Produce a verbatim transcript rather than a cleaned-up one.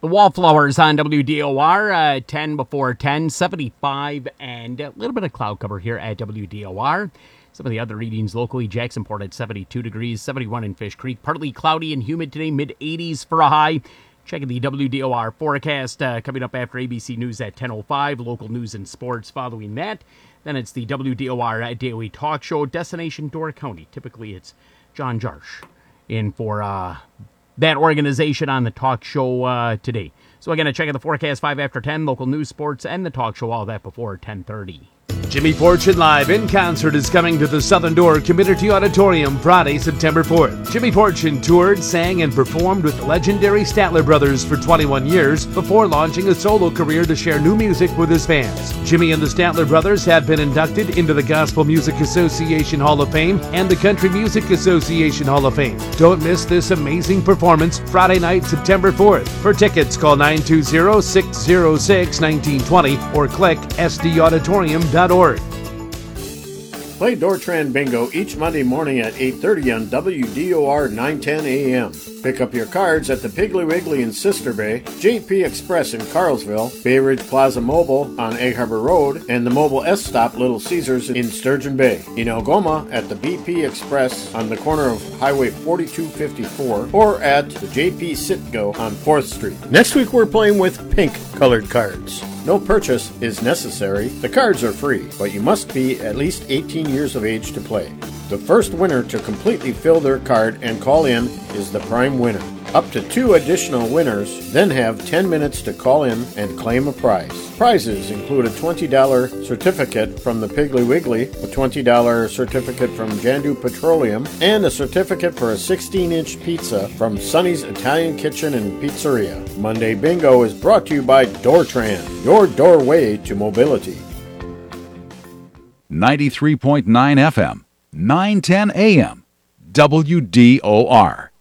The Wallflowers on W D O R, uh, ten before ten, seventy-five, and a little bit of cloud cover here at W D O R. Some of the other readings locally, Jacksonport at seventy-two degrees, seventy-one in Fish Creek. Partly cloudy and humid today, mid eighties for a high. Checking the W D O R forecast uh, coming up after A B C News at ten oh five. Local news and sports following that. Then it's the W D O R Daily Talk Show, Destination Door County. Typically it's John Jarsh in for uh, that organization on the talk show uh, today. So again, check out the forecast five after ten, local news, sports, and the talk show, all that before ten thirty. Jimmy Fortune Live in Concert is coming to the Southern Door Community Auditorium Friday, September fourth. Jimmy Fortune toured, sang, and performed with the legendary Statler Brothers for twenty-one years before launching a solo career to share new music with his fans. Jimmy and the Statler Brothers have been inducted into the Gospel Music Association Hall of Fame and the Country Music Association Hall of Fame. Don't miss this amazing performance Friday night, September fourth. For tickets, call nine two zero, six zero six, one nine two zero or click s d auditorium dot org. Play Dortran Bingo each Monday morning at eight thirty on W D O R nine ten A M. Pick up your cards at the Piggly Wiggly in Sister Bay, J P Express in Carlsville, Bay Ridge Plaza Mobile on Egg Harbor Road, and the Mobile S Stop Little Caesars in Sturgeon Bay. In Algoma at the B P Express on the corner of Highway forty-two fifty-four, or at the J P Sitgo on fourth Street. Next week we're playing with pink colored cards. No purchase is necessary. The cards are free, but you must be at least eighteen years of age to play. The first winner to completely fill their card and call in is the prime winner. Up to two additional winners then have ten minutes to call in and claim a prize. Prizes include a twenty dollars certificate from the Piggly Wiggly, a twenty dollars certificate from Jandu Petroleum, and a certificate for a sixteen inch pizza from Sonny's Italian Kitchen and Pizzeria. Monday Bingo is brought to you by Dortran, your doorway to mobility. ninety-three point nine F M, nine ten A M, W D O R.